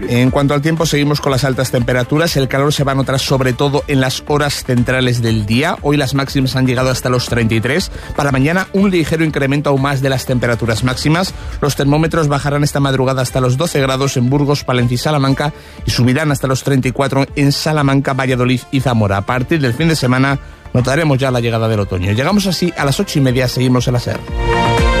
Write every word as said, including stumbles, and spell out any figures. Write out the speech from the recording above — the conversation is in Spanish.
En cuanto al tiempo, seguimos con las altas temperaturas. El calor se va a notar sobre todo en las horas centrales del día. Hoy las máximas han llegado hasta los treinta y tres. Para mañana un ligero incremento aún más de las temperaturas máximas. Los termómetros bajarán esta madrugada hasta los doce grados en Burgos, Palencia y Salamanca y subirán hasta los treinta y cuatro en Salamanca, Valladolid y Zamora. A partir del fin de semana notaremos ya la llegada del otoño. Llegamos así a las ocho y media. Seguimos en la SER.